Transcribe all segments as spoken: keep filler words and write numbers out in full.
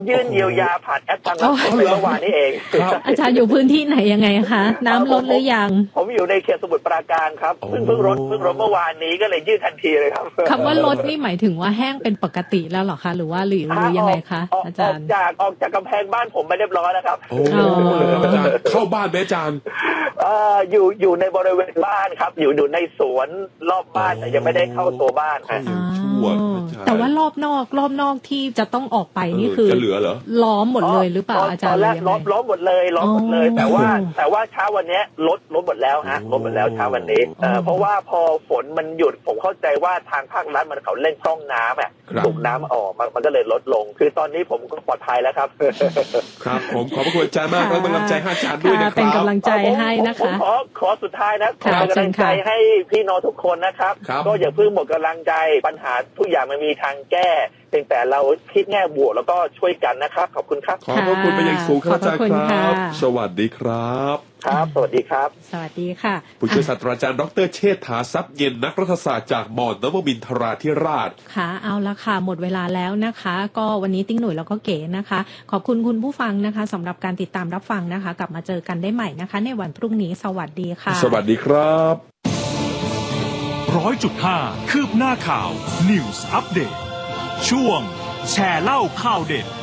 ยื่นเยียวยาผ่านแอปทางเราเมื่อวานนี้เองอาจารย์อยู่พื้นที่ไหนยังไงคะน้ำลดหรือยังผมอยู่ในเขตสมุทรปราการครับเพิ่งเพิ่งรถเพิ่งรถเมื่อวานนี้ก็เลยยื่นทันทีเลยครับคำว่าลดนี่หมายถึงว่าแห้งเป็นปกติแล้วหรอคะหรือว่าหรือหรือยังไงคะอาจารย์ออกจากออกจากกำแพงบ้านผมไปเรียบร้อยแล้วครับโอ้อาจารย์เข้าบ้านไหมอาจารย์เอ่ออยู่อยู่ในบริเวณบ้านครับอยู่อยู่ในสวนรอบบ้านแต่ยังไม่ได้เข้าตัวบ้านครับแต่ว่ารอบนอกรอบนอกที่จะต้องออกไปนี่คือจะเหลือเหรอล้อมหมดเลยหรือเปล่าอาจารย์ตอนแรกล้อมล้อมหมดเลยล้อมหมดเลยแต่ว่าแต่ว่าเช้าวันนี้ลดลดหมดแล้วฮะลดหมดแล้วเช้าวันนี้เอ่อเพราะว่าพอฝนมันหยุดผมเข้าใจว่าทางภาครัฐมันเขาเร่งพร่องน้ำอ่ะสูบน้ำออกมันมันก็เลยลดลงคือตอนนี้ผมก็ปลอดภัยแล้วครับครับผมขอบพระคุณอาจารย์มากและเป็นกำลังใจให้อาจารย์ด้วยนะครับเป็นกำลังใจให้นะคะขอขอสุดท้ายนะขอเป็นกำลังใจให้พี่น้องทุกคนนะครับก็อย่าเพิ่งหมดกำลังใจปัญหาทุกอย่างมันมีทางแก้เพียงแต่เราคิดแง่บวกแล้วก็ช่วยกันนะครับขอบคุณครับขอบพระคุณเป็นอย่างสูงครับอาจารย์ครับสวัสดีครับครับสวัสดีครับสวัสดีค่ะผู้ช่วยศาสตราจารย์ดร.เชษฐาทรัพย์เย็นนักรัฐศาสตร์จากมอ นวมินทราธิราชค่ะเอาละค่ะหมดเวลาแล้วนะคะก็วันนี้ติ้งหนุ่ยแล้วก็เก๋นะคะขอบคุณคุณผู้ฟังนะคะสำหรับการติดตามรับฟังนะคะกลับมาเจอกันได้ใหม่นะคะในวันพรุ่งนี้สวัสดีค่ะสวัสดีครับร้อยจุดห้าคืบหน้าข่าว News Update ช่วงแชร์เล่าข่าวเด็ด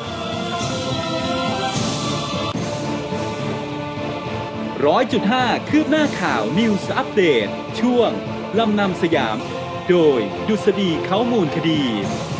ร้อยจุดห้าคืบหน้าข่าว News Update ช่วงลำนำสยามโดยดุษฎีเขามูลคดี